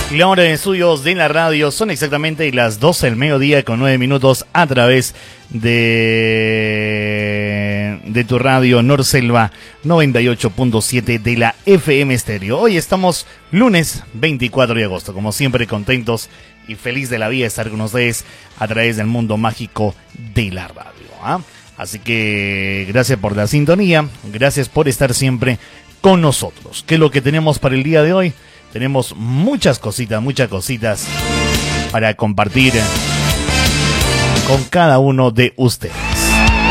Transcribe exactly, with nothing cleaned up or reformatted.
La hora de estudios de la radio son exactamente las doce del mediodía con nueve minutos a través de, de tu radio Norselva noventa y ocho punto siete de la F M Estéreo. Hoy estamos lunes veinticuatro de agosto, como siempre contentos y feliz de la vida de estar con ustedes a través del mundo mágico de la radio, ¿ah? Así que gracias por la sintonía, gracias por estar siempre con nosotros. ¿Qué es lo que tenemos para el día de hoy? Tenemos muchas cositas, muchas cositas para compartir con cada uno de ustedes.